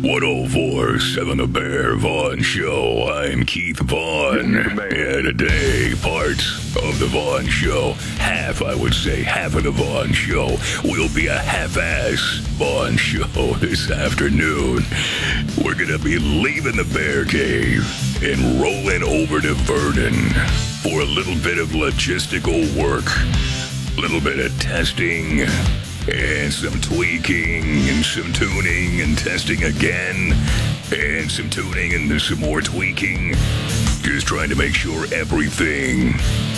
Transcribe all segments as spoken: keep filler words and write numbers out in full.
one oh four point seven The Bear Vaughn Show. I'm Keith Vaughn. And today, parts of the Vaughn Show, half, I would say, half of the Vaughn Show will be a half-ass Vaughn Show this afternoon. We're going to be leaving the Bear Cave and rolling over to Vernon for a little bit of logistical work, a little bit of testing, and some tweaking, and some tuning, and testing again, and some tuning, and there's some more tweaking. Just trying to make sure everything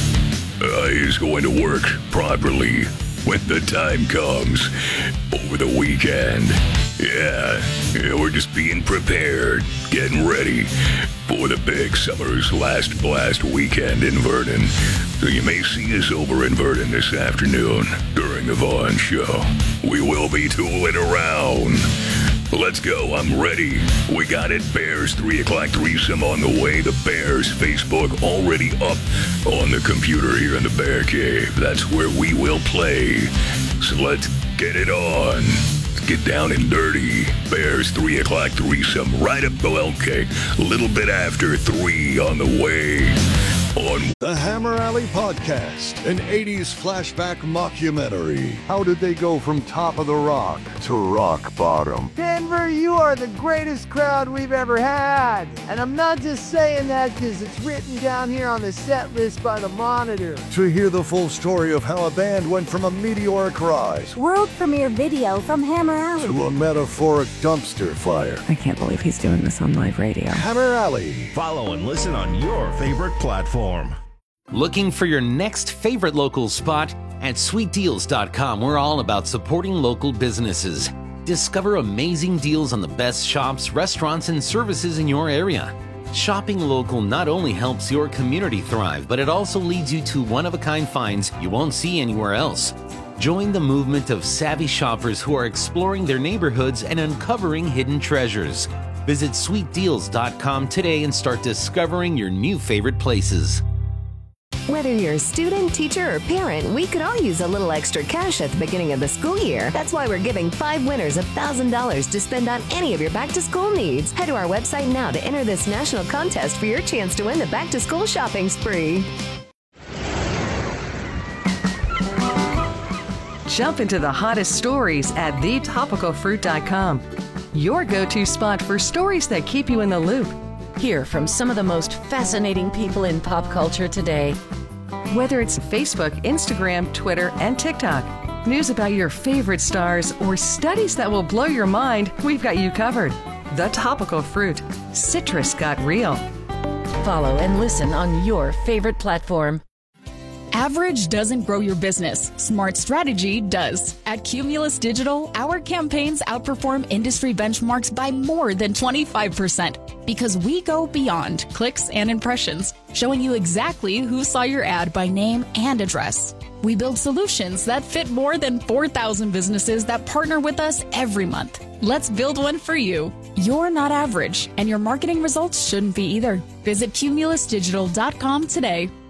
uh, is going to work properly when the time comes over the weekend. Yeah, yeah, we're just being prepared, getting ready for the big summer's last blast weekend in Vernon. So you may see us over in Vernon this afternoon during the Vaughn Show. We will be tooling around. Let's go, I'm ready. We got it, Bears three o'clock threesome on the way. The Bears Facebook already up on the computer here in the Bear Cave. That's where we will play. So let's get it on. Get down and dirty. Bears three o'clock threesome right up the okay. A little bit after three on the way. On the Hammer Alley Podcast, an eighties flashback mockumentary. How did they go from top of the rock to rock bottom? Denver, you are the greatest crowd we've ever had. And I'm not just saying that because it's written down here on the set list by the Monitor. To hear the full story of how a band went from a meteoric rise, world premiere video from Hammer Alley, to a metaphoric dumpster fire. I can't believe he's doing this on live radio. Hammer Alley. Follow and listen on your favorite platform. Looking for your next favorite local spot? At sweet deals dot com, we're all about supporting local businesses. Discover amazing deals on the best shops, restaurants, and services in your area. Shopping local not only helps your community thrive, but it also leads you to one-of-a-kind finds you won't see anywhere else. Join the movement of savvy shoppers who are exploring their neighborhoods and uncovering hidden treasures. Visit sweet deals dot com today and start discovering your new favorite places. Whether you're a student, teacher, or parent, we could all use a little extra cash at the beginning of the school year. That's why we're giving five winners one thousand dollars to spend on any of your back-to-school needs. Head to our website now to enter this national contest for your chance to win the back-to-school shopping spree. Jump into the hottest stories at the topical fruit dot com. Your go-to spot for stories that keep you in the loop. Hear from some of the most fascinating people in pop culture today. Whether it's Facebook, Instagram, Twitter, and TikTok, news about your favorite stars, or studies that will blow your mind, we've got you covered. The Topical Fruit. Citrus got real. Follow and listen on your favorite platform. Average doesn't grow your business. Smart strategy does. At Cumulus Digital, our campaigns outperform industry benchmarks by more than twenty-five percent because we go beyond clicks and impressions, showing you exactly who saw your ad by name and address. We build solutions that fit more than four thousand businesses that partner with us every month. Let's build one for you. You're not average, and your marketing results shouldn't be either. Visit cumulus digital dot com today.